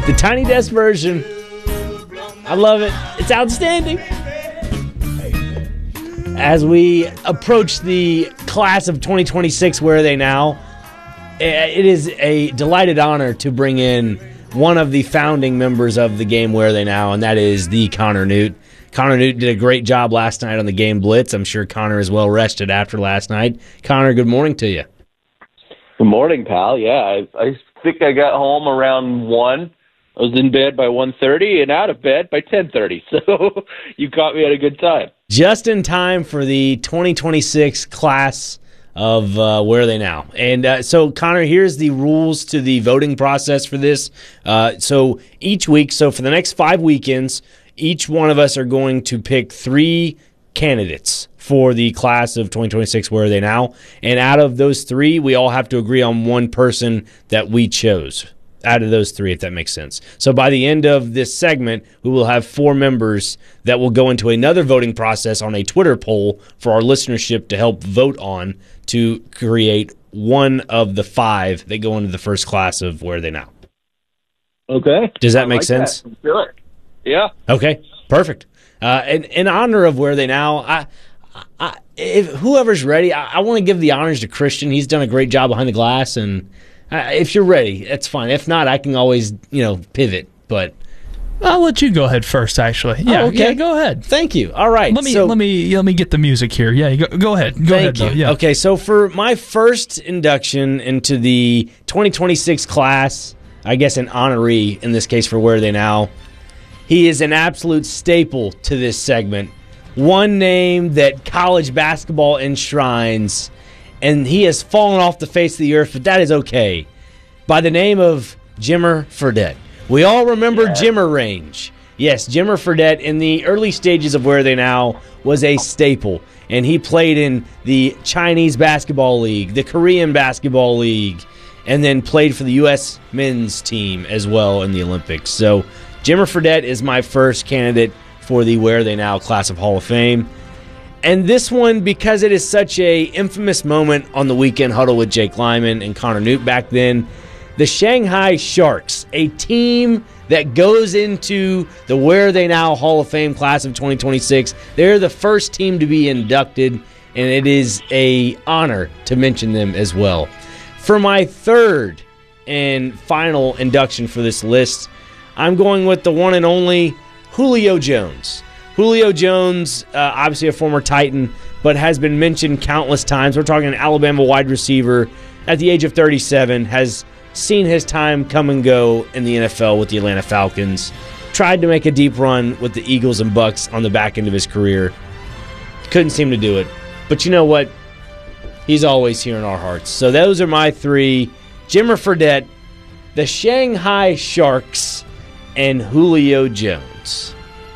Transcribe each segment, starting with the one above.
The Tiny Desk version. I love it. It's outstanding. As we approach the class of 2026, where are they now? It is a delighted honor to bring in one of the founding members of the game, Where Are They Now, and that is the Connor Newt. Connor Newt did a great job last night on the Game Blitz. I'm sure Connor is well rested after last night. Connor, good morning to you. Good morning, pal. Yeah, I think I got home around 1. I was in bed by 1:30 and out of bed by 10:30, so you caught me at a good time. Just in time for the 2026 class of Where Are They Now? And so, Connor, here's the rules to the voting process for this. So each week, so for the next 5 weekends, each one of us are going to pick 3 candidates for the class of 2026, Where Are They Now? And out of those 3, we all have to agree on one person that we chose out of those 3, if that makes sense. So by the end of this segment, we will have 4 members that will go into another voting process on a Twitter poll for our listenership to help vote on to create one of the 5 that go into the first class of Where Are They Now? Okay. Does that make sense? That. Feel it. Yeah. Okay, perfect. In honor of Where Are They Now, if whoever's ready, I want to give the honors to Christian. He's done a great job behind the glass, and if you're ready, that's fine. If not, I can always, pivot. But I'll let you go ahead first. Actually, yeah, okay. Yeah, go ahead. Thank you. All right, let me get the music here. Yeah, go ahead. Thank you. Yeah. Okay, so for my first induction into the 2026 class, I guess an honoree in this case for Where Are They Now, he is an absolute staple to this segment. One name that college basketball enshrines, and he has fallen off the face of the earth, but that is okay. By the name of Jimmer Fredette. We all remember Jimmer Range. Yes, Jimmer Fredette in the early stages of Where Are They Now was a staple, and he played in the Chinese Basketball League, the Korean Basketball League, and then played for the U.S. men's team as well in the Olympics. So Jimmer Fredette is my first candidate for the Where Are They Now class of Hall of Fame. And this one, because it is such a infamous moment on the Weekend Huddle with Jake Lyman and Connor Newt back then, the Shanghai Sharks, a team that goes into the Where Are They Now Hall of Fame class of 2026, they're the first team to be inducted, and it is an honor to mention them as well. For my third and final induction for this list, I'm going with the one and only Julio Jones. Julio Jones, obviously a former Titan, but has been mentioned countless times. We're talking an Alabama wide receiver at the age of 37, has seen his time come and go in the NFL with the Atlanta Falcons, tried to make a deep run with the Eagles and Bucks on the back end of his career. Couldn't seem to do it. But you know what? He's always here in our hearts. So those are my 3, Jimmer Fredette, the Shanghai Sharks, and Julio Jones.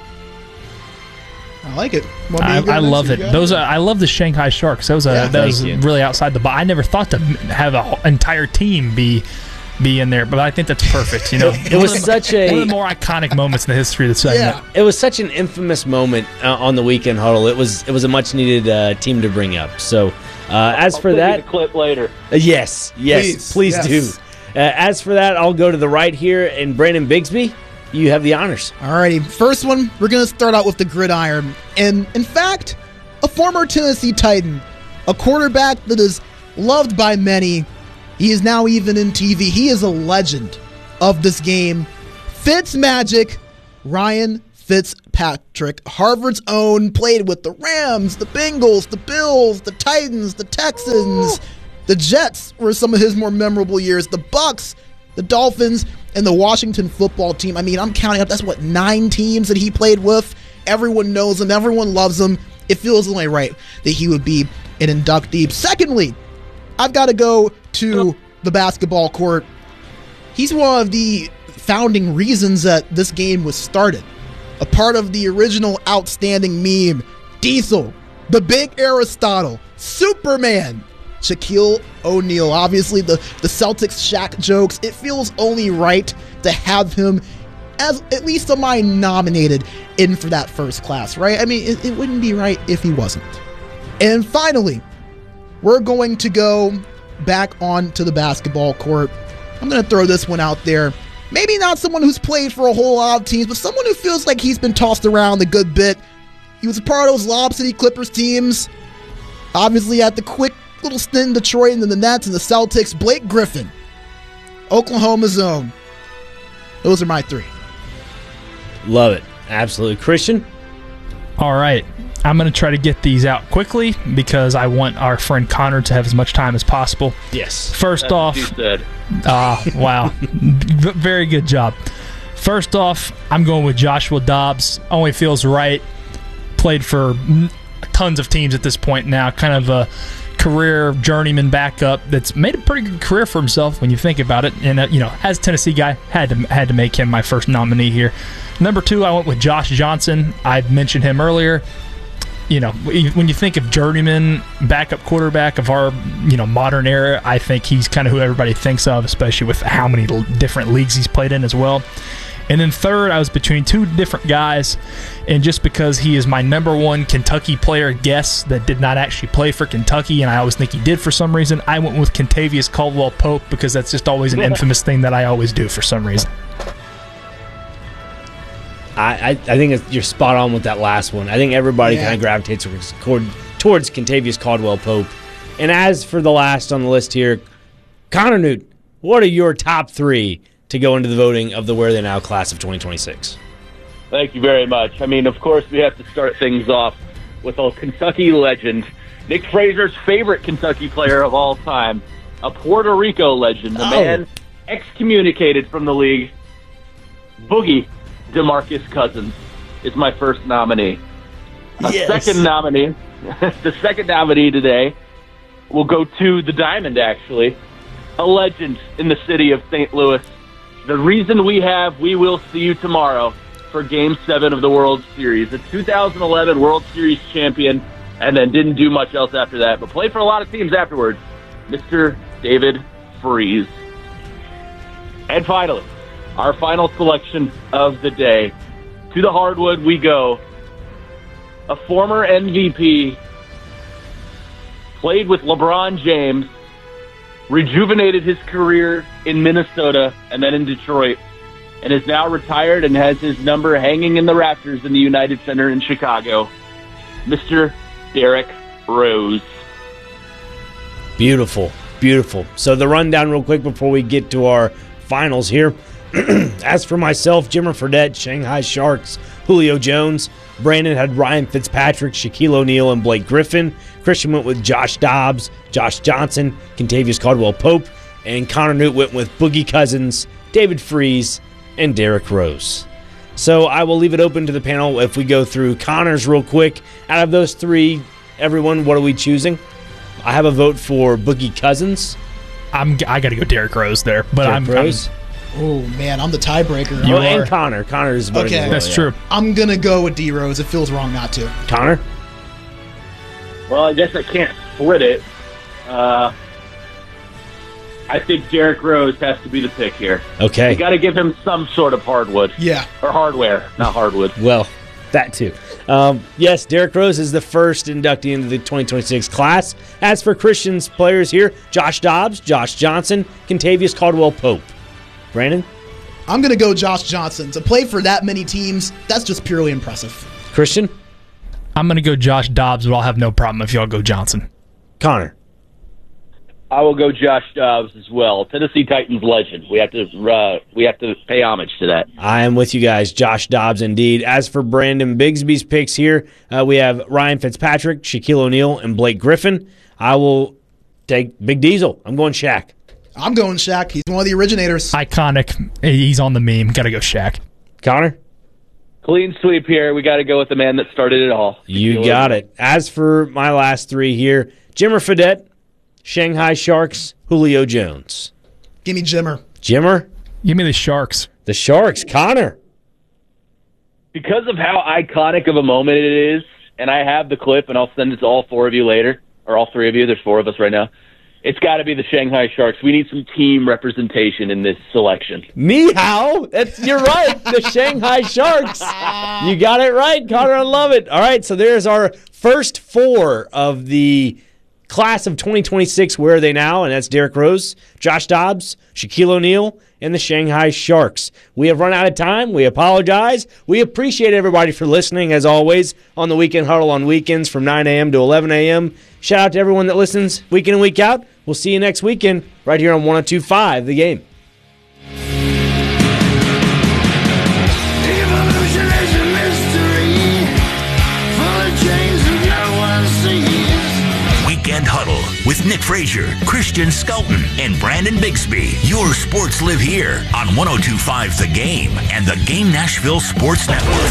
I like it. I love it. I love the Shanghai Sharks. That was really outside the box. I never thought to have an entire team be in there, but I think that's perfect. It was such one of the more iconic moments in the history of the segment. Yeah. It was such an infamous moment on the Weekend Huddle. It was a much needed team to bring up. So as for that, the clip later. Yes, please do. As for that, I'll go to the right here, and Brandon Bigsby, you have the honors. Alrighty, first one, we're going to start out with the gridiron. And in fact, a former Tennessee Titan, a quarterback that is loved by many. He is now even in TV. He is a legend of this game. Fitzmagic, Ryan Fitzpatrick, Harvard's own, played with the Rams, the Bengals, the Bills, the Titans, the Texans. The Jets were some of his more memorable years. The Bucks, the Dolphins, and the Washington football team. I mean, I'm counting up. That's 9 teams that he played with. Everyone knows him. Everyone loves him. It feels only right that he would be an inductee. Secondly, I've got to go to the basketball court. He's one of the founding reasons that this game was started. A part of the original outstanding meme. Diesel, the big Aristotle, Superman, Shaquille O'Neal. Obviously, the Celtics Shaq jokes. It feels only right to have him as at least am I nominated in for that first class, right? I mean, it wouldn't be right if he wasn't. And finally, we're going to go back onto the basketball court. I'm going to throw this one out there. maybe not someone who's played for a whole lot of teams, but someone who feels like he's been tossed around a good bit. He was a part of those Lob City Clippers teams. Obviously had the quick little stint in Detroit and then the Nets and the Celtics. Blake Griffin, Oklahoma's own. Those are my three. Love it. Absolutely. Christian? All right. I'm going to try to get these out quickly because I want our friend Connor to have as much time as possible. Yes. First off, wow. Very good job. First off, I'm going with Joshua Dobbs. Only feels right. Played for tons of teams at this point now. Kind of a career journeyman backup that's made a pretty good career for himself when you think about it. And, as a Tennessee guy, had to make him my first nominee here. Number 2, I went with Josh Johnson. I mentioned him earlier. When you think of journeyman backup quarterback of our, modern era, I think he's kind of who everybody thinks of, especially with how many different leagues he's played in as well. And then third, I was between 2 different guys, and just because he is my number 1 Kentucky player guess that did not actually play for Kentucky, and I always think he did for some reason, I went with Kentavious Caldwell-Pope because that's just always an infamous thing that I always do for some reason. I think you're spot on with that last one. I think everybody kind of gravitates towards Kentavious Caldwell-Pope. And as for the last on the list here, Connor Newt, what are your top 3 to go into the voting of the Where They Now class of 2026? Thank you very much. I mean, of course, we have to start things off with a Kentucky legend, Nick Fraser's favorite Kentucky player of all time, a Puerto Rico legend, the man excommunicated from the league, Boogie DeMarcus Cousins is my first nominee. Second nominee, the second nominee today will go to the Diamond, actually, a legend in the city of St. Louis. The reason we will see you tomorrow for Game 7 of the World Series. The 2011 World Series champion, and then didn't do much else after that, but played for a lot of teams afterwards, Mr. David Freese. And finally, our final selection of the day. To the hardwood we go. A former MVP, played with LeBron James, rejuvenated his career in Minnesota and then in Detroit, and is now retired and has his number hanging in the rafters in the United Center in Chicago. Mr. Derrick Rose. Beautiful, beautiful. So the rundown real quick before we get to our finals here. As for myself, Jimmer Fredette, Shanghai Sharks, Julio Jones. Brandon had Ryan Fitzpatrick, Shaquille O'Neal, and Blake Griffin. Christian went with Josh Dobbs, Josh Johnson, Kentavious Caldwell-Pope, and Connor Newt went with Boogie Cousins, David Freese, and Derrick Rose. So I will leave it open to the panel if we go through Connor's real quick. Out of those 3, everyone, what are we choosing? I have a vote for Boogie Cousins. I got to go Derrick Rose there, but Derrick Rose. Oh, man, I'm the tiebreaker. And Connor. Connor is voting as well. That's true. I'm going to go with D-Rose. It feels wrong not to. Connor? Well, I guess I can't split it. I think Derrick Rose has to be the pick here. Okay. You got to give him some sort of hardwood. Yeah. Or hardware, not hardwood. Well, that too. Yes, Derrick Rose is the first inductee into the 2026 class. As for Christian's players here, Josh Dobbs, Josh Johnson, Kentavious Caldwell-Pope. Brandon? I'm going to go Josh Johnson. To play for that many teams, that's just purely impressive. Christian? I'm going to go Josh Dobbs, but I'll have no problem if y'all go Johnson. Connor? I will go Josh Dobbs as well. Tennessee Titans legend. We have to pay homage to that. I am with you guys. Josh Dobbs, indeed. As for Brandon Bigsby's picks here, we have Ryan Fitzpatrick, Shaquille O'Neal, and Blake Griffin. I will take Big Diesel. I'm going Shaq. I'm going Shaq. He's one of the originators. Iconic. He's on the meme. Got to go Shaq. Connor? Clean sweep here. We got to go with the man that started it all. You got it. As for my last 3 here, Jimmer Fredette, Shanghai Sharks, Julio Jones. Give me Jimmer. Jimmer? Give me the Sharks. The Sharks. Connor? Because of how iconic of a moment it is, and I have the clip, and I'll send it to all 4 of you later, or all 3 of you. There's 4 of us right now. It's got to be the Shanghai Sharks. We need some team representation in this selection. Ni hao. You're right. The Shanghai Sharks. You got it right, Connor. I love it. All right, so there's our first 4 of the class of 2026, where are they now? And that's Derrick Rose, Josh Dobbs, Shaquille O'Neal, and the Shanghai Sharks. We have run out of time. We apologize. We appreciate everybody for listening, as always, on the Weekend Huddle on weekends from 9 a.m. to 11 a.m. Shout out to everyone that listens week in and week out. We'll see you next weekend right here on 102.5 The Game. Weekend Huddle with Nick Frazier, Christian Skelton, and Brandon Bixby. Your sports live here on 102.5 The Game and the Game Nashville Sports Network.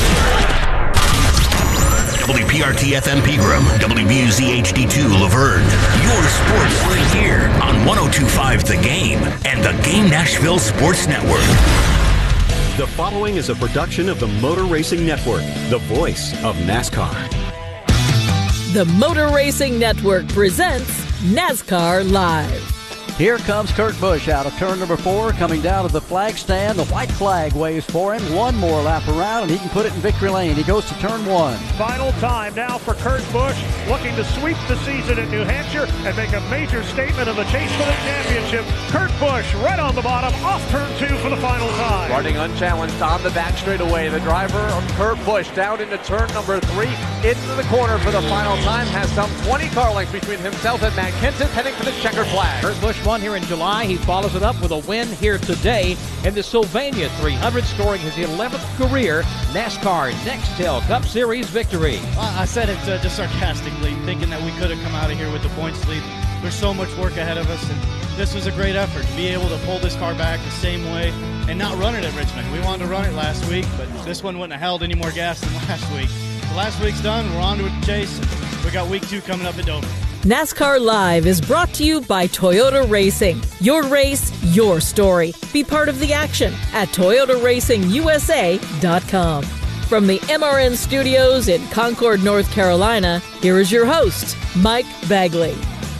WPRT FM Pegram, WBUZ HD2 Laverne. Your sports live here on 102.5 The Game and the Game Nashville Sports Network. The following is a production of the Motor Racing Network, the voice of NASCAR. The Motor Racing Network presents NASCAR Live. Here comes Kurt Busch out of turn number 4, coming down to the flag stand. The white flag waves for him. One more lap around, and he can put it in victory lane. He goes to turn 1. Final time now for Kurt Busch, looking to sweep the season in New Hampshire and make a major statement of the chase for the championship. Kurt Busch right on the bottom, off turn 2 for the final time. Running unchallenged on the back straightaway. The driver of Kurt Busch down into turn number 3, into the corner for the final time. Has some 20 car lengths between himself and Matt Kenseth, heading for the checkered flag. Kurt Busch won here in July. He follows it up with a win here today in the Sylvania 300, scoring his 11th career NASCAR Nextel Cup Series victory. I said it just sarcastically, thinking that we could have come out of here with the points lead. There's so much work ahead of us, and this was a great effort to be able to pull this car back the same way and not run it at Richmond. We wanted to run it last week, but this one wouldn't have held any more gas than last week. So last week's done. We're on to a chase. We got week 2 coming up in Dover. NASCAR Live is brought to you by Toyota Racing. Your race, your story. Be part of the action at ToyotaRacingUSA.com. From the MRN Studios in Concord, North Carolina, here is your host, Mike Bagley.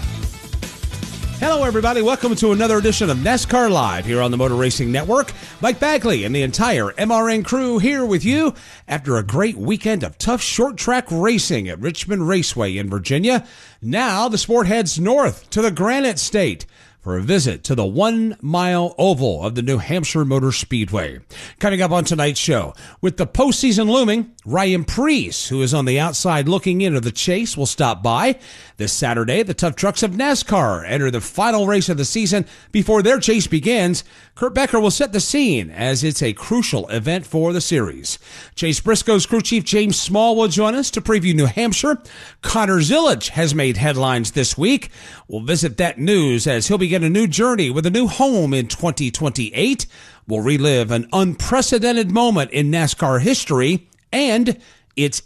Hello, everybody. Welcome to another edition of NASCAR Live here on the Motor Racing Network. Mike Bagley and the entire MRN crew here with you after a great weekend of tough short track racing at Richmond Raceway in Virginia. Now the sport heads north to the Granite State for a visit to the 1 mile oval of the New Hampshire Motor Speedway. Coming up on tonight's show, with the postseason looming, Ryan Preece, who is on the outside looking into the chase, will stop by. This Saturday, the Tough Trucks of NASCAR enter the final race of the season before their chase begins. Kurt Becker will set the scene as it's a crucial event for the series. Chase Briscoe's crew chief James Small will join us to preview New Hampshire. Connor Zilisch has made headlines this week. We'll visit that news as he'll begin a new journey with a new home in 2028. We'll relive an unprecedented moment in NASCAR history, and it's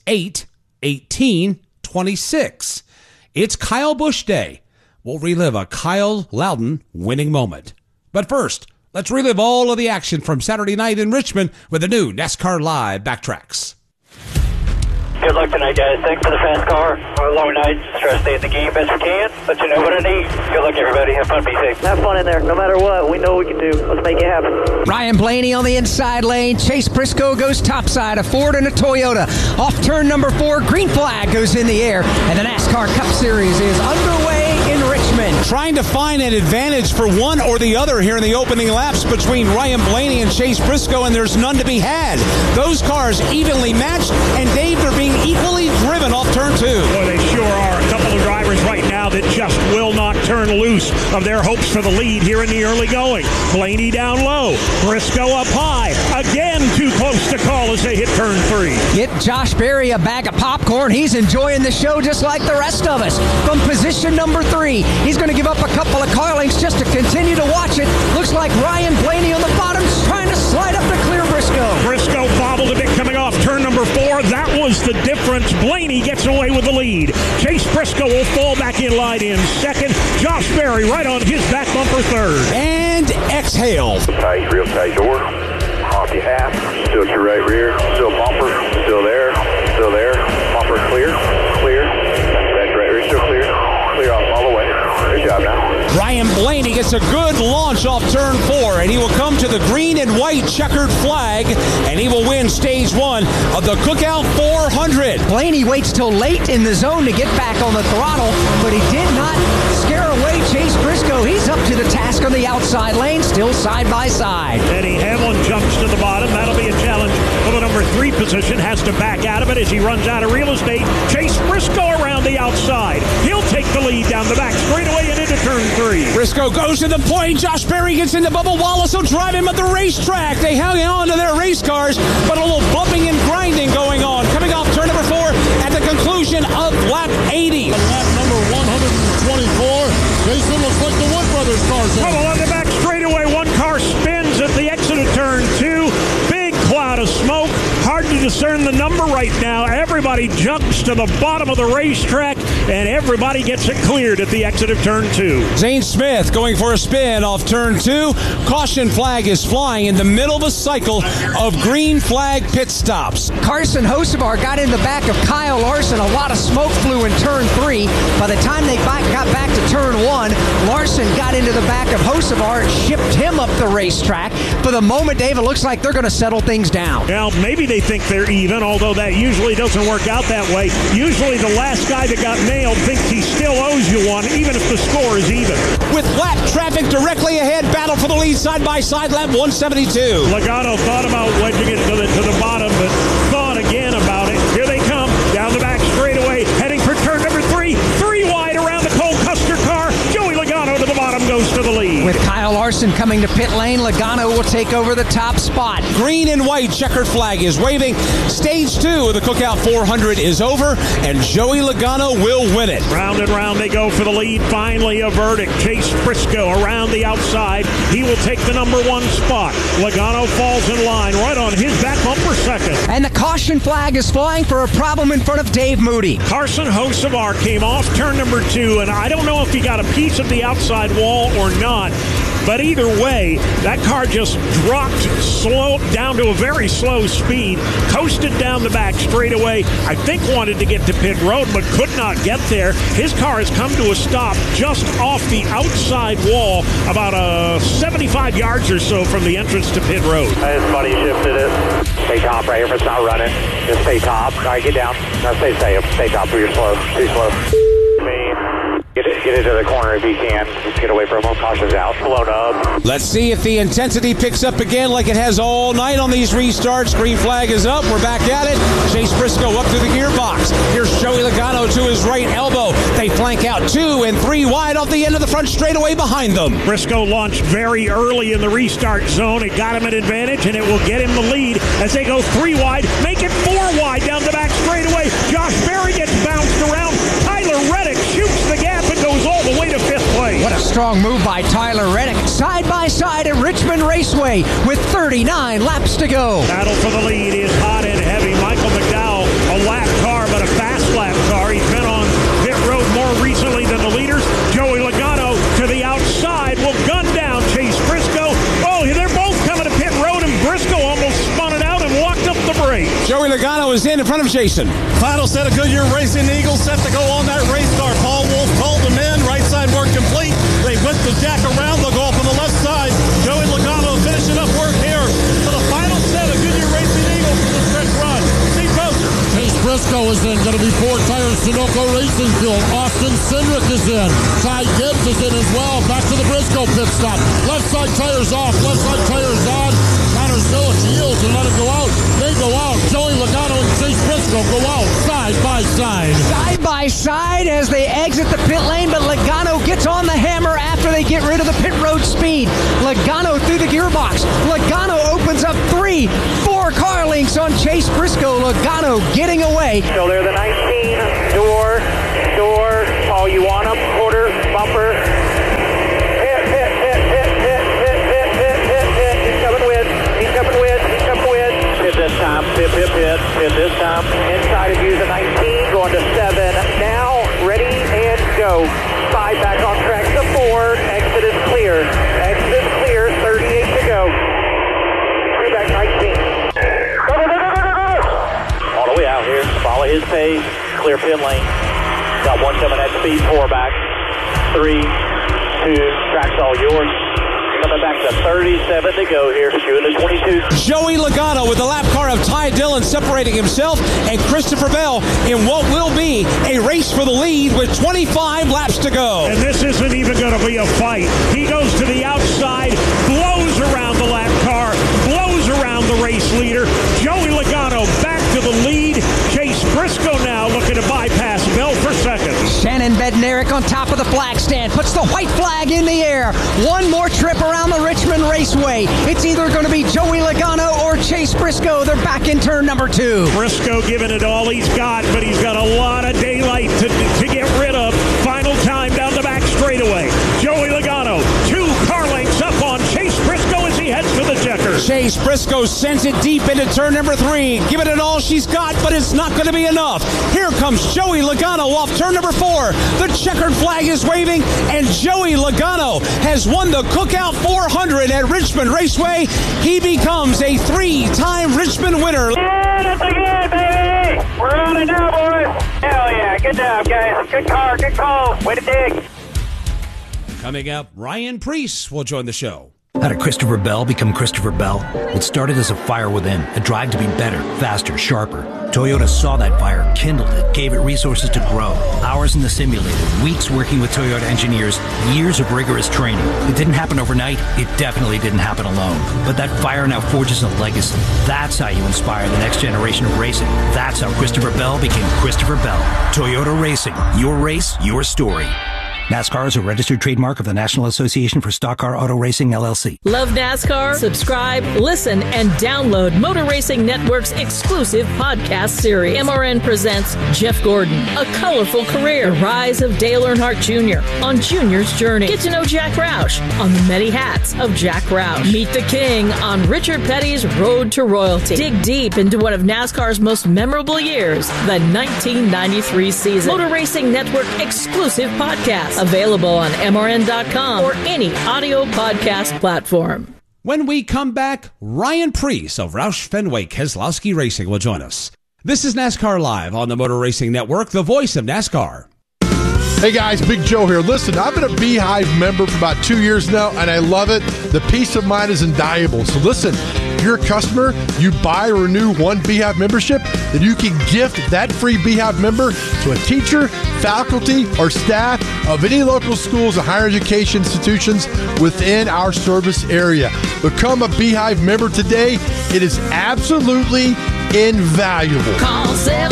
8/18/26. It's Kyle Busch Day. We'll relive a Kyle Loudon winning moment. But first, let's relive all of the action from Saturday night in Richmond with the new NASCAR Live Backtracks. Good luck tonight, guys. Thanks for the fast car. A long night. Just try to stay in the game best we can. Let you know what I need. Good luck, everybody. Have fun. Be safe. Have fun in there. No matter what, we know we can do. Let's make it happen. Ryan Blaney on the inside lane. Chase Briscoe goes topside. A Ford and a Toyota. Off turn number 4. Green flag goes in the air. And the NASCAR Cup Series is underway in Richmond. Trying to find an advantage for one or the other here in the opening laps between Ryan Blaney and Chase Briscoe, and there's none to be had. Those cars evenly matched, and Dave, they're being equally driven off turn 2. Boy, they sure are. A couple of drivers right now that just will not turn loose of their hopes for the lead here in the early going. Blaney down low. Briscoe up high. Again, too close to call as they hit turn 3. Get Josh Berry a bag of popcorn. He's enjoying the show just like the rest of us. From position number 3, he's going to give up a couple of car lengths just to continue to watch it. Looks like Ryan Blaney on the bottom trying to slide up to clear Briscoe. Briscoe bobbled a bit coming off turn number 4. That was the difference. Blaney gets away with the lead. Chase Briscoe will fall back in line in second. Josh Berry right on his back bumper third. And exhale. Tight, real tight door. Off your half. Still to your right rear. Still bumper. Still there. Still there. Bumper clear. Clear. Back right rear. Still clear. Clear off all the way. Good job now. Ryan Blaney gets a good launch off turn 4, and he will come to the green and white checkered flag, and he will win stage 1 of the Cookout 400. Blaney waits till late in the zone to get back on the throttle, but he did not scare away Chase Briscoe. He's up to the task on the outside lane, still side by side. Eddie Hamlin jumps to the bottom. That'll be a challenge for the number 3 position. Has to back out of it as he runs out of real estate. Chase Briscoe around the outside. He'll take the lead down the back straightaway and into turn 3. Briscoe goes to the point. Josh Berry gets into Bubba Wallace. He'll drive him at the racetrack. They hang on to their race cars, but a little bumping and grinding going on. Coming off turn number 4 at the conclusion of lap 80. Lap number 124. Jason, looks like the Wood Brothers cars. Trouble on the back straightaway. One car spins at the exit of turn 2. Big cloud of smoke. Hard to discern the number right now. Everybody jumps to the bottom of the racetrack, and everybody gets it cleared at the exit of turn 2. Zane Smith going for a spin off turn 2. Caution flag is flying in the middle of a cycle of green flag pit stops. Carson Hocevar got in the back of Kyle Larson. A lot of smoke flew in turn 3. By the time they got back to turn 1, Larson got into the back of Hocevar and shipped him up the racetrack. For the moment, Dave, it looks like they're going to settle things down. Well, maybe they think they're even, although that usually doesn't work out that way. Usually the last guy that got nailed thinks he still owes you one, even if the score is even. With lap traffic directly ahead, battle for the lead side by side, lap 172. Logano thought about wedging it to the bottom, but thought again about it. Here they come, down the back straightaway, heading for turn number 3. 3 wide around the Cole Custer car. Joey Logano to the bottom goes to the lead. With Kyle Larson coming to pit lane, Logano will take over the top spot. Green and white checkered flag is waving. Stage 2 of the Cookout 400 is over, and Joey Logano will win it. Round and round they go for the lead. Finally a verdict. Chase Briscoe around the outside. He will take the number 1 spot. Logano falls in line right on his back bumper second. And the caution flag is flying for a problem in front of Dave Moody. Carson Hocevar came off turn number 2, and I don't know if he got a piece of the outside wall or not. But either way, that car just dropped slow down to a very slow speed, coasted down the back straightaway. I think wanted to get to pit road, but could not get there. His car has come to a stop just off the outside wall, about 75 yards or so from the entrance to pit road. His buddy shifted it. Stay top right here if it's not running. Just stay top. All right, get down. Now stay safe. Stay top. You're slow. Too slow. Get into the corner if you can. Just get away from him. Caution's out. Float up. Let's see if the intensity picks up again like it has all night on these restarts. Green flag is up. We're back at it. Chase Briscoe up to the gearbox. Here's Joey Logano to his right elbow. They flank out 2 and 3 wide off the end of the front straightaway behind them. Briscoe launched very early in the restart zone. It got him an advantage, and it will get him the lead as they go 3 wide, make it 4 wide down the back straightaway. Josh Berry gets bounced around. Tyler Reddick shoots the gap and goes all the way to 5th place. What a strong move by Tyler Reddick. Side by side at Richmond Raceway with 39 laps to go. Battle for the lead is hot and heavy. Michael McDowell, a lap car, but a fast lap car. He's been on pit road more recently than the leaders. Joey Logano to the outside will gun down Chase Briscoe. Oh, they're both coming to pit road, and Briscoe almost spun it out and walked up the brake. Joey Logano is in front of Jason. Final set of Goodyear Racing Eagles set to go on that race car. Paul Wolf called them in. Right side work complete. They whip the jack around. They'll go off on the left side. Joey Logano finishing up work here for the final set of Goodyear Racing Eagles for the stretch run. Steve Post. Chase Briscoe is in. Going to be 4 tires. Sunoco Racing Fuel. Austin Cindric is in. Ty Gibbs is in as well. Back to the Briscoe pit stop. Left side tires off. Left side tires on. Connor Zillich yields and let it go out. They go out. Joey Logano and Chase Briscoe go out side by side. Side by side as they exit the pit lane, but Logano gets on the hammer after they get rid of the pit road speed. Logano through the gearbox. Logano opens up 4 car links on Chase Briscoe. Logano getting away. Still there, the 19. Door. All you want up. Quarter. Bumper. Pit this time. Inside of you, the 19, going to 7. Now, ready and go. 5 back on track to 4. Exit is clear. 38 to go. 3 back, 19. Go. All the way out here. Follow his pace. Clear pit lane. Got 1 coming at speed. 4 back. 3, Track's all yours. Coming back to 37 to go here. Doing the 22. Joey Logano with the lap car of Ty Dillon separating himself and Christopher Bell in what will be a race for the lead with 25 laps to go. And this isn't even going to be a fight. He goes to the outside, blows around the lap car, blows around the race leader. Joey Logano back to the lead. Chase Briscoe now looking to bypass Bell for second. Shannon Bednarik on top of the flag stand, puts the white flag in the air. One more trip around the Richmond Raceway. It's either going to be Joey Logano or Chase Briscoe. They're back in turn number 2. Briscoe giving it all he's got, but he's got a lot of daylight to get rid of. Final time down the back straightaway. Joey Logano, 2 car lengths up on Chase Briscoe as he heads for the checker. Chase Briscoe sends it deep into turn number 3. Giving it all she's got, but it's not going to be enough. Here comes Joey Logano off turn number 4. The checkered flag is waving, and Joey Logano has won the Cookout 400 at Richmond Raceway. He becomes a 3-time Richmond winner. Yeah, that's again, baby. We're on it now, boys. Hell yeah. Good job, guys. Good car. Good call. Way to dig. Coming up, Ryan Preece will join the show. How did Christopher Bell become Christopher Bell? It started as a fire within, a drive to be better, faster, sharper. Toyota saw that fire, kindled it, gave it resources to grow. Hours in the simulator, weeks working with Toyota engineers, years of rigorous training. It didn't happen overnight. It definitely didn't happen alone. But that fire now forges a legacy. That's how you inspire the next generation of racing. That's how Christopher Bell became Christopher Bell. Toyota Racing. Your race, your story. NASCAR is a registered trademark of the National Association for Stock Car Auto Racing, LLC. Love NASCAR? Subscribe, listen, and download Motor Racing Network's exclusive podcast series. MRN presents Jeff Gordon, A Colorful Career, the rise of Dale Earnhardt Jr. on Junior's Journey. Get to know Jack Roush on the many hats of Jack Roush. Meet the King on Richard Petty's Road to Royalty. Dig deep into one of NASCAR's most memorable years, the 1993 season. Motor Racing Network exclusive podcast. Available on MRN.com or any audio podcast platform. When we come back, Ryan Preece of Roush Fenway Keselowski Racing will join us. This is NASCAR Live on the Motor Racing Network, the voice of NASCAR. Hey guys, Big Joe here. Listen, I've been a Beehive member for about 2 years now, and I love it. The peace of mind is invaluable. So listen, if you're a customer, you buy or renew one Beehive membership, then you can gift that free Beehive member to a teacher, faculty, or staff of any local schools and higher education institutions within our service area. Become a Beehive member today. It is absolutely invaluable. Call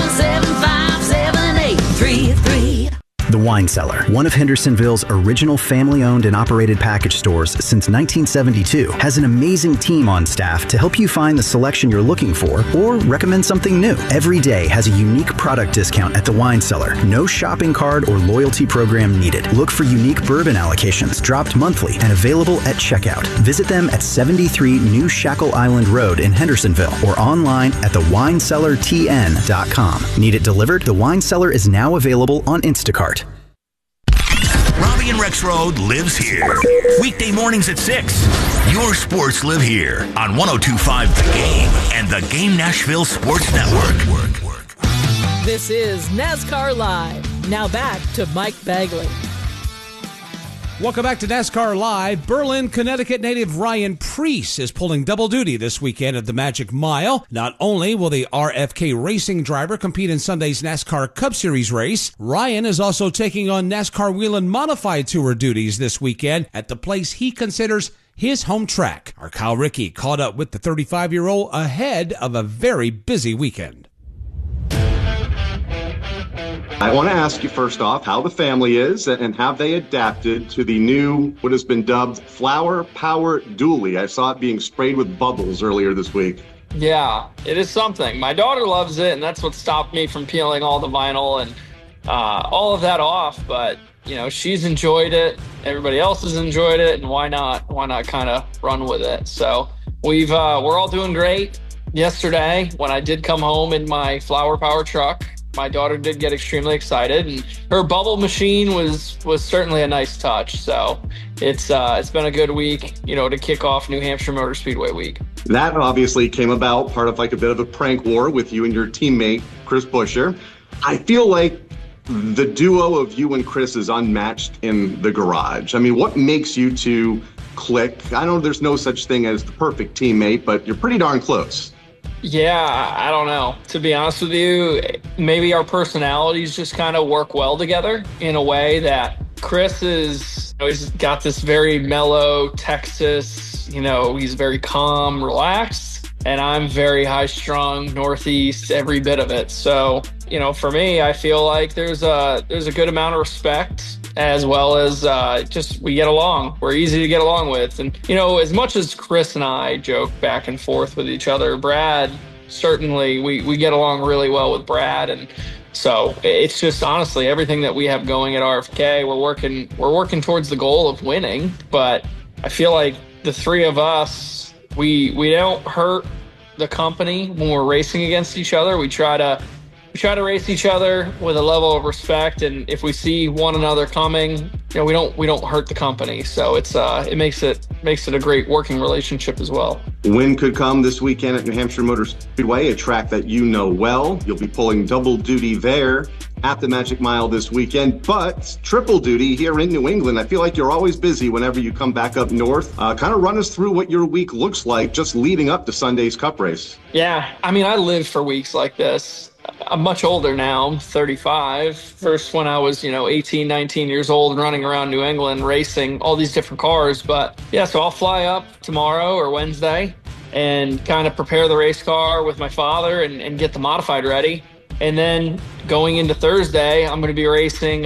775-7833. The Wine Cellar, one of Hendersonville's original family-owned and operated package stores since 1972, has an amazing team on staff to help you find the selection you're looking for or recommend something new. Every day has a unique product discount at The Wine Cellar. No shopping card or loyalty program needed. Look for unique bourbon allocations dropped monthly and available at checkout. Visit them at 73 New Shackle Island Road in Hendersonville or online at thewinecellartn.com. Need it delivered? The Wine Cellar is now available on Instacart. Robbie and Rex Road lives here. Weekday mornings at 6. Your sports live here on 102.5 The Game and the Game Nashville Sports Network. This is NASCAR Live. Now back to Mike Bagley. Welcome back to NASCAR Live. Berlin, Connecticut native Ryan Preece is pulling double duty this weekend at the Magic Mile. Not only will the RFK Racing driver compete in Sunday's NASCAR Cup Series race, Ryan is also taking on NASCAR Whelen Modified Tour duties this weekend at the place he considers his home track. Our Kyle Rickey caught up with the 35-year-old ahead of a very busy weekend. I want to ask you first off how the family is and have they adapted to the new, what has been dubbed Flower Power Dually. I saw it being sprayed with bubbles earlier this week. Yeah, it is something. My daughter loves it, and that's what stopped me from peeling all the vinyl and all of that off. But, you know, she's enjoyed it. Everybody else has enjoyed it, and why not kind of run with it? So we're all doing great. Yesterday, when I did come home in my Flower Power truck, my daughter did get extremely excited, and her bubble machine was certainly a nice touch. So it's been a good week, you know, to kick off New Hampshire Motor Speedway week. That obviously came about part of like a bit of a prank war with you and your teammate, Chris Buescher. I feel like The duo of you and Chris is unmatched in the garage. I mean, what makes you two click? I know there's no such thing as the perfect teammate, but you're pretty darn close. Yeah, I don't know. To be honest with you, maybe our personalities just kind of work well together in a way that Chris is, he's got this very mellow Texas, he's very calm, relaxed, and I'm very high-strung, Northeast, every bit of it. So, for me, I feel like there's a good amount of respect, as well as just we get along. We're easy to get along with. And, as much as Chris and I joke back and forth with each other, Brad, certainly we get along really well with Brad. And so it's just honestly everything that we have going at RFK, we're working towards the goal of winning. But I feel like the three of us, we don't hurt the company when we're racing against each other. We try to race each other with a level of respect, and if we see one another coming, we don't hurt the company. So it makes it a great working relationship as well. Win could come this weekend at New Hampshire Motor Speedway, a track that you know well. You'll be pulling double duty there at the Magic Mile this weekend, but triple duty here in New England. I feel like you're always busy whenever you come back up north. Kind of run us through what your week looks like just leading up to Sunday's Cup race. Yeah, I mean, I live for weeks like this. I'm much older now. I'm 35. First when I was, 18, 19 years old and running around New England racing all these different cars. But yeah, so I'll fly up tomorrow or Wednesday and kind of prepare the race car with my father and get the modified ready. And then going into Thursday, I'm going to be racing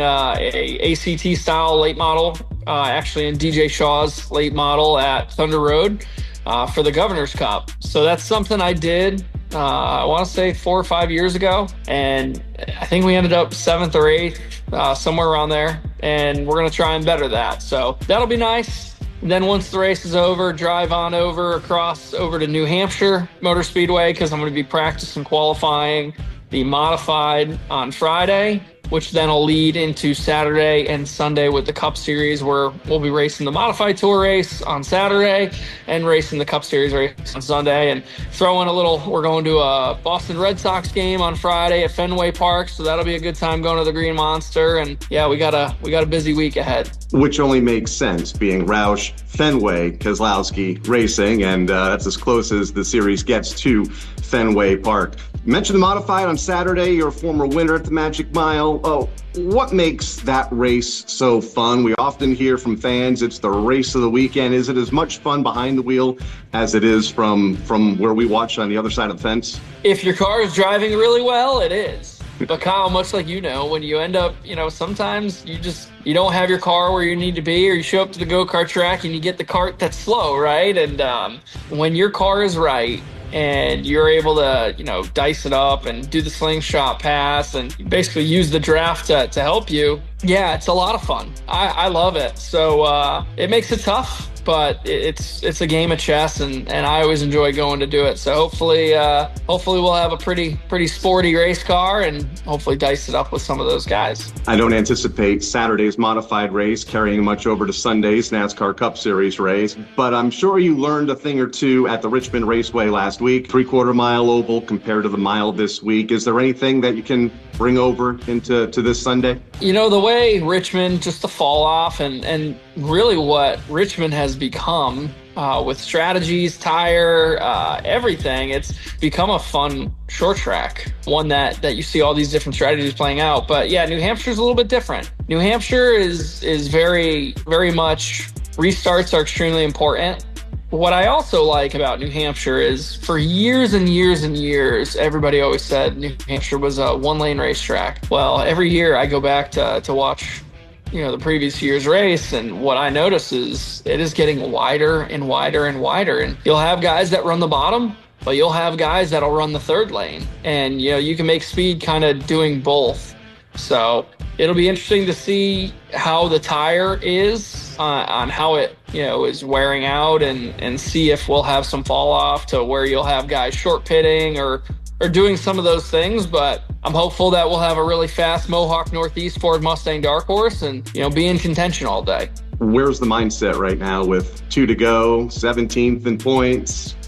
a ACT style late model, actually in DJ Shaw's late model at Thunder Road for the Governor's Cup. So that's something I did I want to say 4 or 5 years ago, and I think we ended up 7th or 8th, somewhere around there, and we're going to try and better that. So that'll be nice. And then once the race is over, drive on over to New Hampshire Motor Speedway, because I'm going to be practicing qualifying the modified on Friday, which then will lead into Saturday and Sunday with the Cup Series, where we'll be racing the Modified Tour race on Saturday and racing the Cup Series race on Sunday, and we're going to a Boston Red Sox game on Friday at Fenway Park, so that'll be a good time going to the Green Monster. And yeah, we got a busy week ahead. Which only makes sense, being Roush, Fenway, Keselowski Racing, and that's as close as the series gets to Fenway Park. You mentioned the Modified on Saturday, you're a former winner at the Magic Mile. Oh, what makes that race so fun? We often hear from fans it's the race of the weekend. Is it as much fun behind the wheel as it is from where we watch on the other side of the fence? If your car is driving really well, it is. But Kyle, much like when you end up, sometimes you don't have your car where you need to be, or you show up to the go-kart track and you get the cart that's slow, right? And when your car is right, and you're able to, dice it up and do the slingshot pass and basically use the draft to help you. Yeah, it's a lot of fun. I love it. So it makes it tough, but it's a game of chess, and I always enjoy going to do it. So hopefully we'll have a pretty sporty race car and hopefully dice it up with some of those guys. I don't anticipate Saturday's modified race carrying much over to Sunday's NASCAR Cup Series race, but I'm sure you learned a thing or two at the Richmond Raceway last week. 3/4 mile oval compared to the mile this week. Is there anything that you can bring over into this Sunday? The way Richmond, just the fall off and really what Richmond has become with strategies, tire, everything, it's become a fun short track, one that you see all these different strategies playing out. But yeah, New Hampshire's a little bit different. New Hampshire is very, very much, restarts are extremely important. What I also like about New Hampshire is for years and years and years, everybody always said New Hampshire was a one-lane racetrack. Well, every year I go back to watch the previous year's race, and what I notice is it is getting wider and wider and wider. And you'll have guys that run the bottom, but you'll have guys that'll run the third lane. And, you can make speed kind of doing both. So it'll be interesting to see how the tire is on how it, is wearing out, and see if we'll have some fall off to where you'll have guys short pitting or doing some of those things. But I'm hopeful that we'll have a really fast Mohawk Northeast Ford Mustang Dark Horse and, be in contention all day. Where's the mindset right now with 2 to go, 17th in points?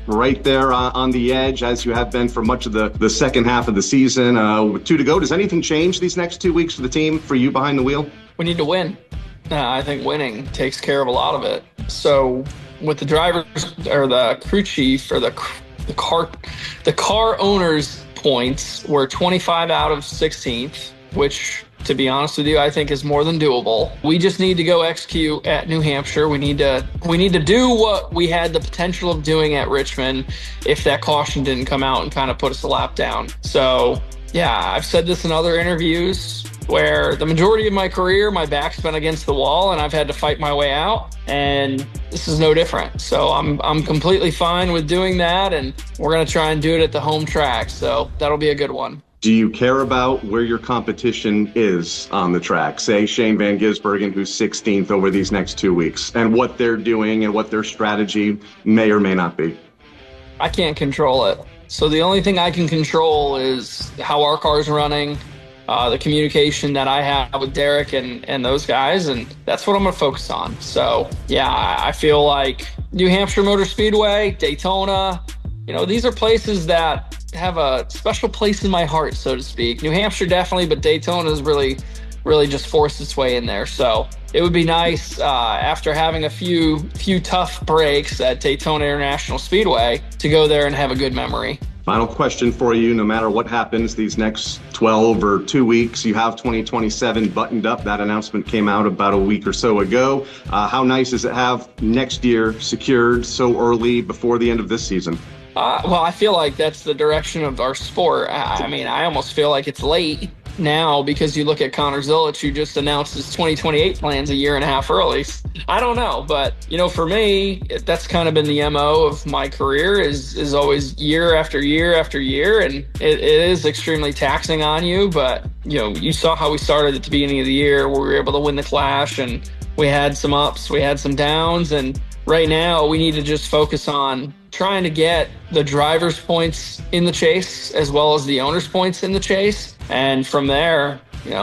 right there on the edge, as you have been for much of the second half of the season. With 2 to go, does anything change these next 2 weeks for the team, for you behind the wheel? We need to win. I think winning takes care of a lot of it. So with the drivers or the crew chief or the car owners' points, we're 25 out of 16th, which, to be honest with you, I think is more than doable. We just need to go execute at New Hampshire. We need to do what we had the potential of doing at Richmond if that caution didn't come out and kind of put us a lap down. So, yeah, I've said this in other interviews where the majority of my career, my back's been against the wall and I've had to fight my way out. And this is no different. So I'm completely fine with doing that. And we're going to try and do it at the home track. So that'll be a good one. Do you care about where your competition is on the track? Say Shane Van Gisbergen, who's 16th over these next 2 weeks, and what they're doing and what their strategy may or may not be. I can't control it. So the only thing I can control is how our car's running, the communication that I have with Derek and those guys, and that's what I'm going to focus on. So, yeah, I feel like New Hampshire Motor Speedway, Daytona, these are places that have a special place in my heart, so to speak. New Hampshire definitely, but Daytona's really just forced its way in there. So it would be nice after having a few tough breaks at Daytona International Speedway to go there and have a good memory. Final question for you. No matter what happens these next 12 or 2 weeks, you have 2027 buttoned up. That announcement came out about a week or so ago. How nice is it to have next year secured so early before the end of this season? Well, I feel like that's the direction of our sport. I mean, I almost feel like it's late now because you look at Connor Zilic, who just announced his 2028 plans a year and a half early. I don't know, but, for me, that's kind of been the MO of my career is always year after year after year, and it is extremely taxing on you, but, you saw how we started at the beginning of the year where we were able to win the Clash, and we had some ups, we had some downs, and right now we need to just focus on trying to get the driver's points in the chase as well as the owner's points in the chase. And from there,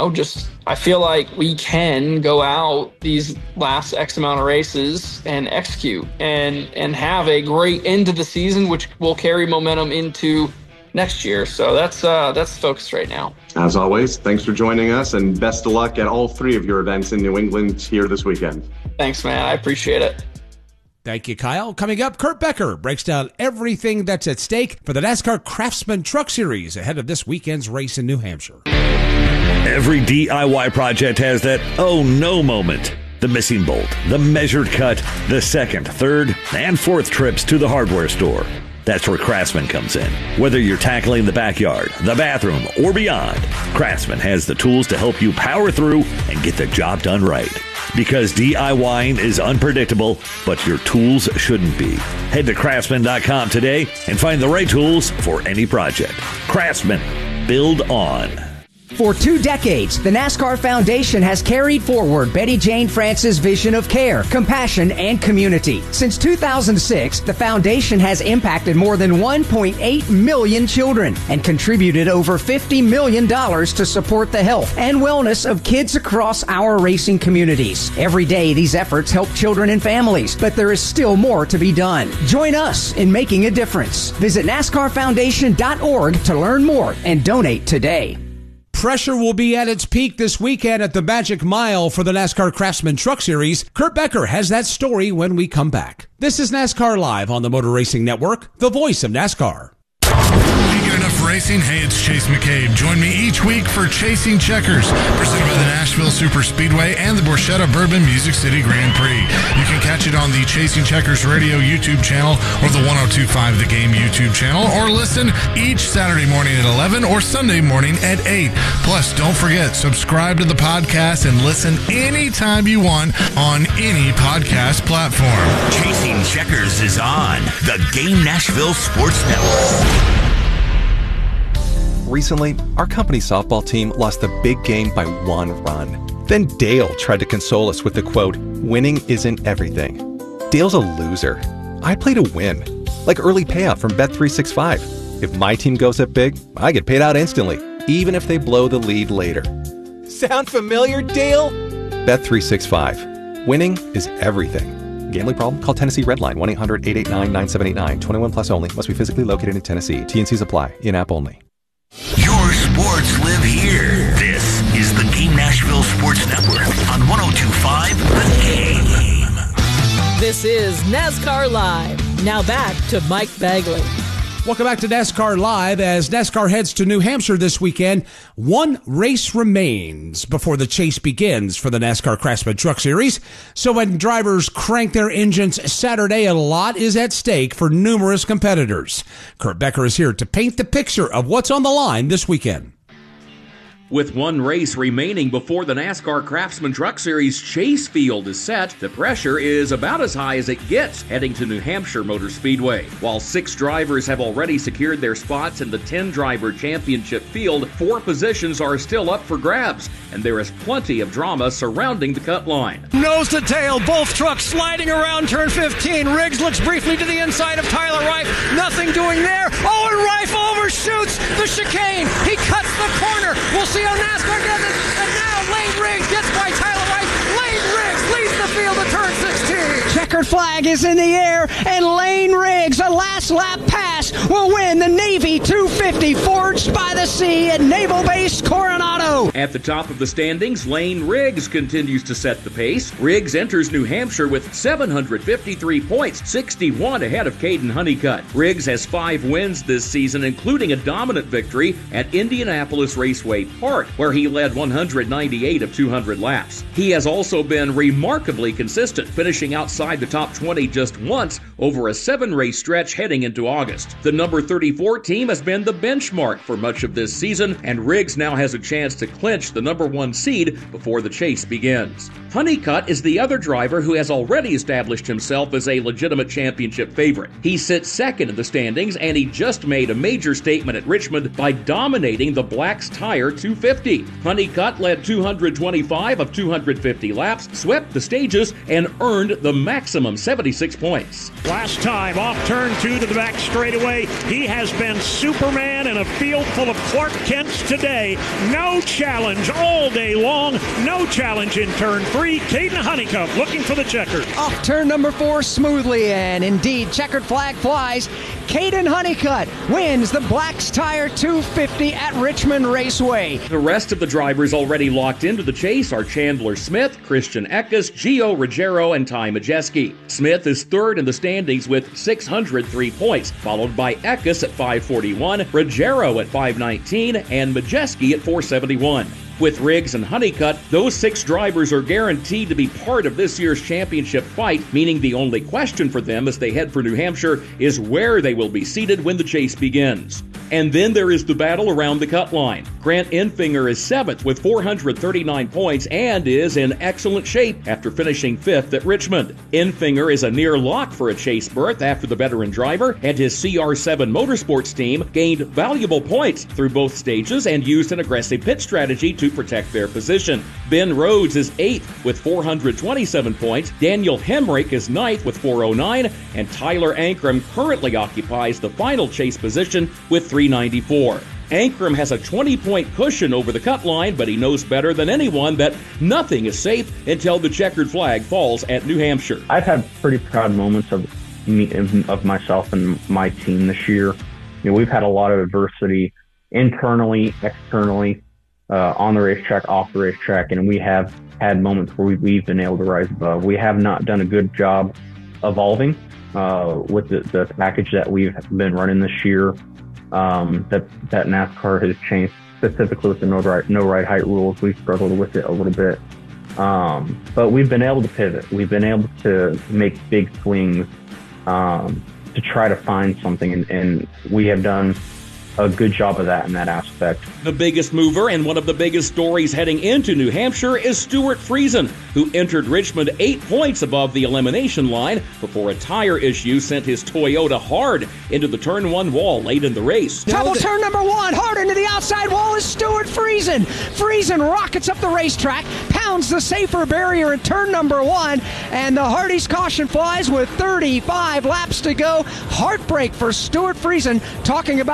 I feel like we can go out these last X amount of races and execute and have a great end to the season, which will carry momentum into next year. So that's the focus right now. As always, thanks for joining us, and best of luck at all 3 of your events in New England here this weekend. Thanks, man. I appreciate it. Thank you, Kyle. Coming up, Kurt Becker breaks down everything that's at stake for the NASCAR Craftsman Truck Series ahead of this weekend's race in New Hampshire. Every DIY project has that oh no moment. The missing bolt, the measured cut, the second, third, and fourth trips to the hardware store. That's where Craftsman comes in. Whether you're tackling the backyard, the bathroom, or beyond, Craftsman has the tools to help you power through and get the job done right. Because DIYing is unpredictable, but your tools shouldn't be. Head to Craftsman.com today and find the right tools for any project. Craftsman. Build on. For 2 decades, the NASCAR Foundation has carried forward Betty Jane France's vision of care, compassion, and community. Since 2006, the foundation has impacted more than 1.8 million children and contributed over $50 million to support the health and wellness of kids across our racing communities. Every day, these efforts help children and families, but there is still more to be done. Join us in making a difference. Visit NASCARFoundation.org to learn more and donate today. Pressure will be at its peak this weekend at the Magic Mile for the NASCAR Craftsman Truck Series. Kurt Becker has that story when we come back. This is NASCAR Live on the Motor Racing Network, the voice of NASCAR. Enough racing? Hey, it's Chase McCabe. Join me each week for Chasing Checkers, presented by the Nashville Super Speedway and the Borchetta Bourbon Music City Grand Prix. You can catch it on the Chasing Checkers Radio YouTube channel or the 102.5 The Game YouTube channel, or listen each Saturday morning at 11 or Sunday morning at 8. Plus, don't forget, subscribe to the podcast and listen anytime you want on any podcast platform. Chasing Checkers is on the Game Nashville Sports Network. Recently, our company softball team lost the big game by 1 run. Then Dale tried to console us with the quote, "Winning isn't everything." Dale's a loser. I play to win, like early payout from Bet365. If my team goes up big, I get paid out instantly, even if they blow the lead later. Sound familiar, Dale? Bet365. Winning is everything. Gambling problem? Call Tennessee Redline 1-800-889-9789. 21 plus only. Must be physically located in Tennessee. T&Cs apply. In-app only. Your sports live here. This is the Game Nashville Sports Network on 102.5 The Game. This is NASCAR Live. Now back to Mike Bagley. Welcome back to NASCAR Live. As NASCAR heads to New Hampshire this weekend, one race remains before the chase begins for the NASCAR Craftsman Truck Series. So when drivers crank their engines Saturday, a lot is at stake for numerous competitors. Kurt Becker is here to paint the picture of what's on the line this weekend. With one race remaining before the NASCAR Craftsman Truck Series chase field is set, the pressure is about as high as it gets heading to New Hampshire Motor Speedway. While 6 drivers have already secured their spots in the 10-driver championship field, 4 positions are still up for grabs, and there is plenty of drama surrounding the cut line. Nose to tail, both trucks sliding around turn 15. Riggs looks briefly to the inside of Tyler Reif. Nothing doing there. Oh, and Reif overshoots the chicane. He cuts the corner. We'll see how NASCAR does it. And now Lane Riggs gets by Tyler Reif. Lane Riggs leads the field to turn 16. Checkered flag is in the air, and Lane Riggs, a last lap pass, will win the Navy 250 Forged by the Sea at Naval Base Coronado. At the top of the standings, Lane Riggs continues to set the pace. Riggs enters New Hampshire with 753 points, 61 ahead of Caden Honeycutt. Riggs has 5 wins this season, including a dominant victory at Indianapolis Raceway Park, where he led 198 of 200 laps. He has also been remarkably consistent, finishing outside the top 20 just once over a 7-race stretch heading into August. The number 34 team has been the benchmark for much of this season, and Riggs now has a chance to clinch the number 1 seed before the chase begins. Honeycutt is the other driver who has already established himself as a legitimate championship favorite. He sits second in the standings, and he just made a major statement at Richmond by dominating the Black's Tire 250. Honeycutt led 225 of 250 laps, swept the stages, and earned the maximum 76 points. Last time off turn 2 to the back straightaway, he has been Superman in a field full of Clark Kents today. No challenge all day long, no challenge in turn 3. Caden Honeycutt looking for the checker. Off turn number 4 smoothly, and indeed, checkered flag flies. Caden Honeycutt wins the Black's Tire 250 at Richmond Raceway. The rest of the drivers already locked into the chase are Chandler Smith, Christian Eckes, Gio Ruggiero, and Ty Majeski. Smith is third in the standings with 603 points, followed by Eckes at 541, Ruggiero at 519, and Majeski at 471. With Riggs and Honeycutt, those 6 drivers are guaranteed to be part of this year's championship fight, meaning the only question for them as they head for New Hampshire is where they will be seated when the chase begins. And then there is the battle around the cut line. Grant Enfinger is 7th with 439 points and is in excellent shape after finishing 5th at Richmond. Enfinger is a near lock for a chase berth after the veteran driver and his CR7 Motorsports team gained valuable points through both stages and used an aggressive pit strategy to protect their position. Ben Rhodes is 8th with 427 points, Daniel Hemrick is 9th with 409, and Tyler Ankrum currently occupies the final chase position with 394. Ankrum has a 20-point cushion over the cut line, but he knows better than anyone that nothing is safe until the checkered flag falls at New Hampshire. I've had pretty proud moments of myself and my team this year. We've had a lot of adversity internally, externally, on the racetrack, off the racetrack, and we have had moments where we've been able to rise above. We have not done a good job evolving with the package that we've been running this year. That NASCAR has changed, specifically with the no right height rules. We've struggled with it a little bit, but we've been able to pivot. We've been able to make big swings to try to find something, and we have done a good job of that in that aspect. The biggest mover and one of the biggest stories heading into New Hampshire is Stuart Friesen, who entered Richmond 8 points above the elimination line before a tire issue sent his Toyota hard into the turn 1 wall late in the race. Double turn number 1, hard into the outside wall is Stuart Friesen. Friesen rockets up the racetrack, pounds the safer barrier in turn number 1, and the Hardy's caution flies with 35 laps to go. Heartbreak for Stuart Friesen, talking about racing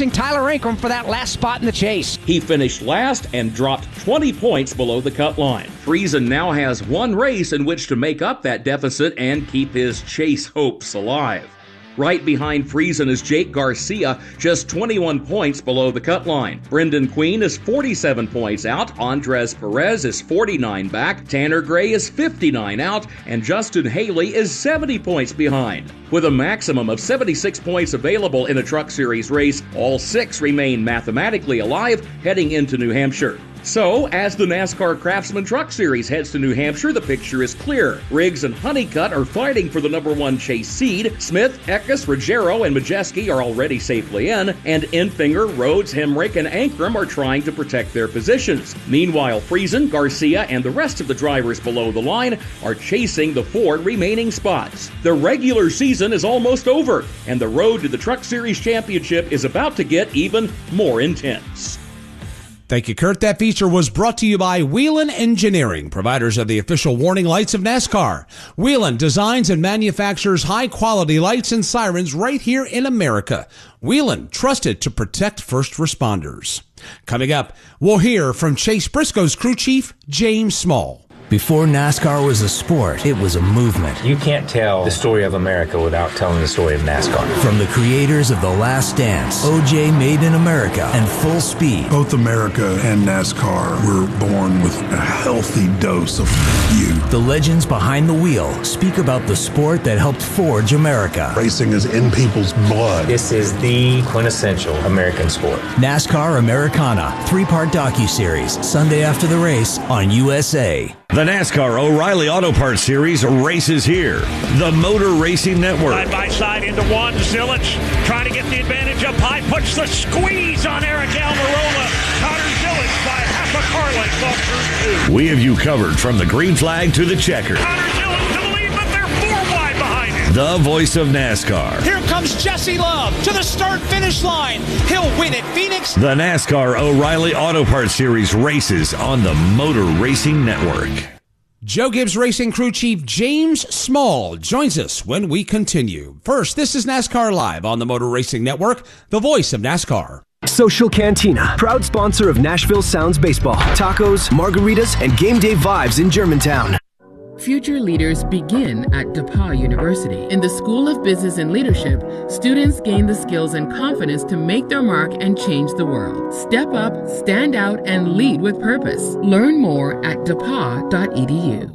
chasing Tyler Ankrum for that last spot in the chase. He finished last and dropped 20 points below the cut line. Friesen now has one race in which to make up that deficit and keep his chase hopes alive. Right behind Friesen is Jake Garcia, just 21 points below the cut line. Brendan Queen is 47 points out, Andres Perez is 49 back, Tanner Gray is 59 out, and Justin Haley is 70 points behind. With a maximum of 76 points available in a Truck Series race, all 6 remain mathematically alive heading into New Hampshire. So, as the NASCAR Craftsman Truck Series heads to New Hampshire, the picture is clear. Riggs and Honeycutt are fighting for the number 1 chase seed. Smith, Eckes, Ruggiero, and Majeski are already safely in, and Enfinger, Rhodes, Hemrick, and Ankrum are trying to protect their positions. Meanwhile, Friesen, Garcia, and the rest of the drivers below the line are chasing the 4 remaining spots. The regular season is almost over, and the road to the Truck Series Championship is about to get even more intense. Thank you, Kurt. That feature was brought to you by Whelen Engineering, providers of the official warning lights of NASCAR. Whelen designs and manufactures high-quality lights and sirens right here in America. Whelen, trusted to protect first responders. Coming up, we'll hear from Chase Briscoe's crew chief, James Small. Before NASCAR was a sport, it was a movement. You can't tell the story of America without telling the story of NASCAR. From the creators of The Last Dance, OJ Made in America, and Full Speed. Both America and NASCAR were born with a healthy dose of youth. The legends behind the wheel speak about the sport that helped forge America. Racing is in people's blood. This is the quintessential American sport. NASCAR Americana, 3-part docuseries, Sunday after the race on USA. The NASCAR O'Reilly Auto Parts Series races here. The Motor Racing Network. Side by side into one. Zilich trying to get the advantage up high. Puts the squeeze on Eric Almirola. Connor Zilich by half a car length off through 2. We have you covered from the green flag to the checker. Connor Zilich to the lead, but they're 4 wide behind him. The voice of NASCAR. Here comes Jesse Love to the start-finish line. He'll win at Phoenix. The NASCAR O'Reilly Auto Parts Series races on the Motor Racing Network. Joe Gibbs Racing Crew Chief James Small joins us when we continue. First, this is NASCAR Live on the Motor Racing Network, the voice of NASCAR. Social Cantina, proud sponsor of Nashville Sounds Baseball, tacos, margaritas, and game day vibes in Germantown. Future leaders begin at DePauw University. In the School of Business and Leadership, students gain the skills and confidence to make their mark and change the world. Step up, stand out, and lead with purpose. Learn more at depaw.edu.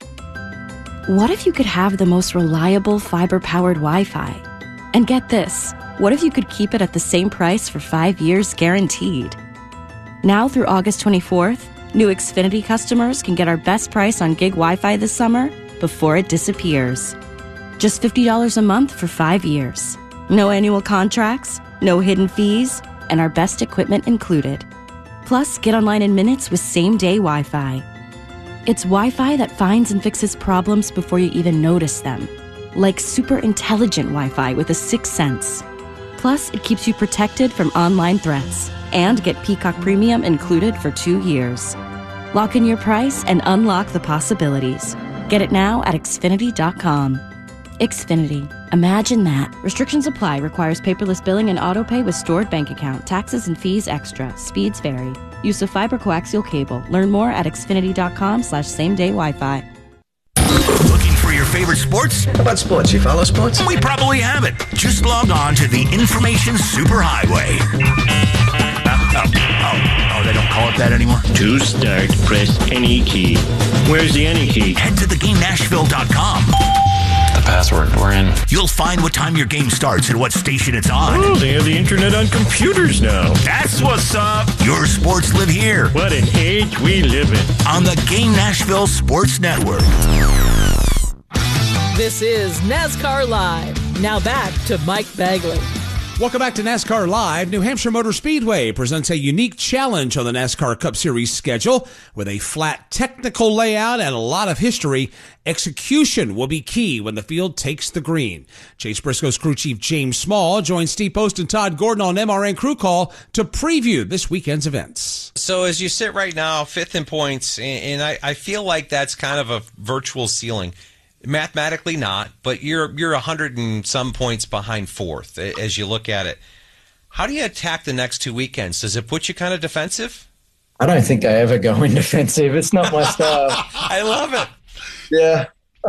What if you could have the most reliable fiber-powered Wi-Fi? And get this, what if you could keep it at the same price for 5 years guaranteed? Now through August 24th, new Xfinity customers can get our best price on gig Wi-Fi this summer before it disappears. Just $50 a month for 5 years. No annual contracts, no hidden fees, and our best equipment included. Plus, get online in minutes with same-day Wi-Fi. It's Wi-Fi that finds and fixes problems before you even notice them. Like super intelligent Wi-Fi with a 6th sense. Plus, it keeps you protected from online threats. And get Peacock Premium included for 2 years. Lock in your price and unlock the possibilities. Get it now at Xfinity.com. Xfinity. Imagine that. Restrictions apply. Requires paperless billing and autopay with stored bank account. Taxes and fees extra. Speeds vary. Use of fiber coaxial cable. Learn more at Xfinity.com/same-day Wi-Fi. Looking for your favorite sports? How about sports? You follow sports? We probably have it. Just log on to the Information Superhighway. Oh, they don't call it that anymore? To start, press any key. Where's the any key? Head to theGameNashville.com. The password, we're in. You'll find what time your game starts and what station it's on. Oh, they have the internet on computers now. That's what's up. Your sports live here. What an age we live in. On the Game Nashville Sports Network. This is NASCAR Live. Now back to Mike Bagley. Welcome back to NASCAR Live. New Hampshire Motor Speedway presents a unique challenge on the NASCAR Cup Series schedule. With a flat technical layout and a lot of history, execution will be key when the field takes the green. Chase Briscoe's crew chief James Small joins Steve Post and Todd Gordon on MRN Crew Call to preview this weekend's events. So as you sit right now, 5th in points, and I feel like that's kind of a virtual ceiling. Mathematically not, but you're 100 and some points behind 4th as you look at it. How do you attack the next 2 weekends? Does it put you kind of defensive? I don't think I ever go in defensive. It's not my style. I love it. Yeah.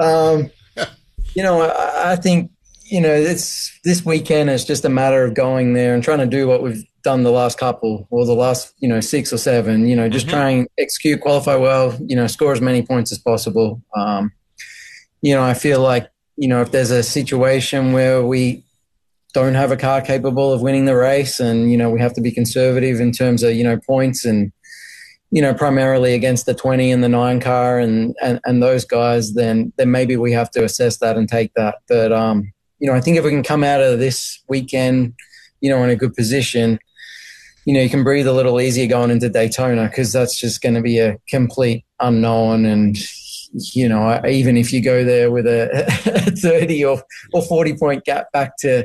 I think, this weekend is just a matter of going there and trying to do what we've done the last couple or the last, 6 or 7, just try and execute, qualify well, score as many points as possible. I feel like, if there's a situation where we don't have a car capable of winning the race and, we have to be conservative in terms of, points and, primarily against the 20 and the 9 car and those guys, then maybe we have to assess that and take that. But, I think if we can come out of this weekend, in a good position, you can breathe a little easier going into Daytona because that's just going to be a complete unknown. And, even if you go there with a 30 or 40 point gap back to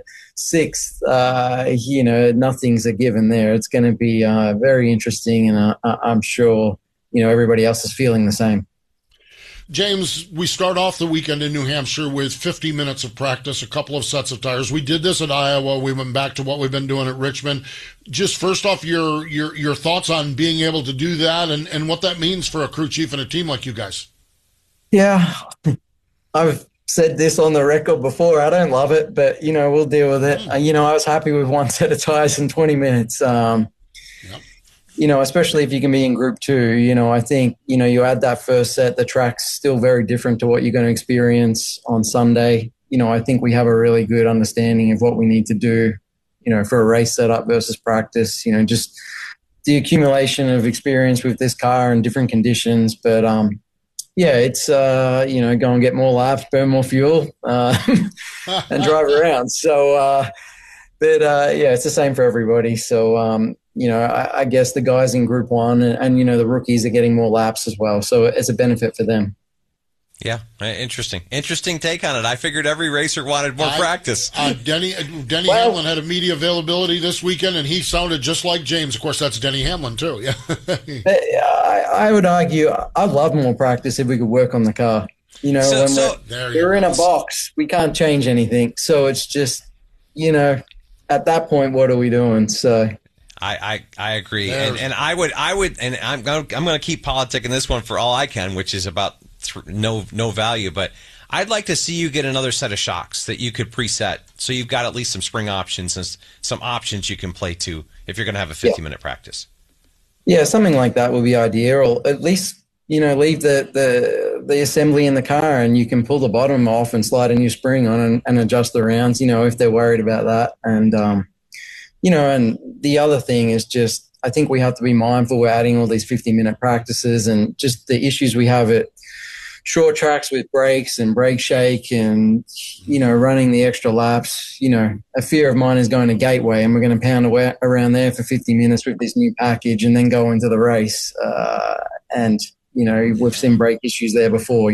6th, nothing's a given there. It's going to be very interesting, and I'm sure, everybody else is feeling the same. James, we start off the weekend in New Hampshire with 50 minutes of practice, a couple of sets of tires. We did this at Iowa. We went back to what we've been doing at Richmond. Just first off, your thoughts on being able to do that and what that means for a crew chief and a team like you guys. Yeah, I've said this on the record before. I don't love it, but, we'll deal with it. I was happy with one set of tires in 20 minutes. Especially if you can be in Group 2, I think, you add that first set, the track's still very different to what you're going to experience on Sunday. I think we have a really good understanding of what we need to do, for a race setup versus practice, just the accumulation of experience with this car in different conditions. But, it's, go and get more laps, burn more fuel, and drive around. So, it's the same for everybody. So, I guess the guys in Group 1 and the rookies are getting more laps as well. So it's a benefit for them. Yeah, interesting. Interesting take on it. I figured every racer wanted more practice. Denny Hamlin had a media availability this weekend, and he sounded just like James. Of course, that's Denny Hamlin, too. Yeah. I would argue I'd love more practice if we could work on the car. We're in a box. We can't change anything. So it's just, at that point, what are we doing? So I agree. And I would, and I'm going to keep politicking this one for all I can, which is about no value, but I'd like to see you get another set of shocks that you could preset, so you've got at least some spring options and some options you can play to if you're going to have a 50-minute practice. Yeah, something like that would be ideal, or at least leave the assembly in the car and you can pull the bottom off and slide a new spring on and adjust the rounds. If they're worried about that. And and the other thing is just I think we have to be mindful we're adding all these 50-minute practices and just the issues we have at short tracks with brakes and brake shake and, running the extra laps. A fear of mine is going to Gateway and we're going to pound around there for 50 minutes with this new package and then go into the race. We've seen brake issues there before,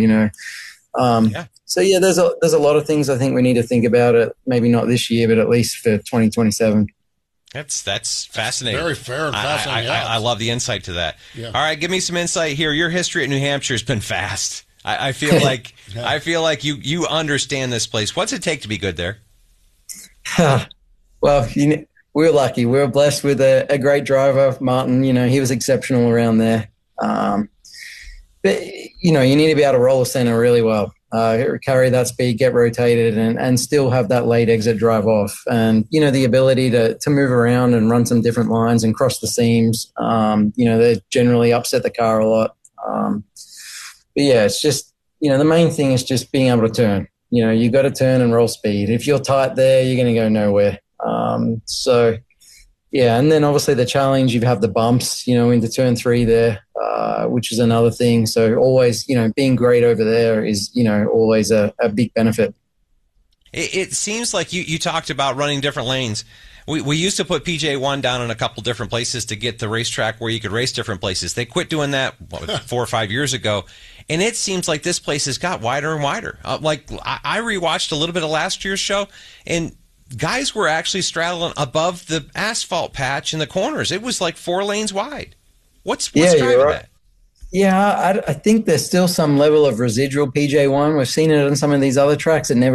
So, there's a lot of things I think we need to think about it, maybe not this year, but at least for 2027. That's fascinating. Very fair and fascinating. I love the insight to that. Yeah. All right, give me some insight here. Your history at New Hampshire has been fast. I feel like you understand this place. What's it take to be good there? Well, we're lucky. We're blessed with a great driver, Martin. He was exceptional around there. But you need to be able to roll the center really well. Carry that speed, get rotated, and still have that late exit drive off. And, the ability to move around and run some different lines and cross the seams, they generally upset the car a lot. But, it's just, the main thing is just being able to turn. You got to turn and roll speed. If you're tight there, you're going to go nowhere. And then obviously the challenge, you have the bumps, into turn 3 there, which is another thing. So always, being great over there is, always a big benefit. It seems like you talked about running different lanes. We used to put PJ1 down in a couple different places to get the racetrack where you could race different places. They quit doing that 4 or 5 years ago. And it seems like this place has got wider and wider. I rewatched a little bit of last year's show, and guys were actually straddling above the asphalt patch in the corners. It was like 4 lanes wide. What's driving that? Yeah, I think there's still some level of residual PJ1. We've seen it on some of these other tracks. It never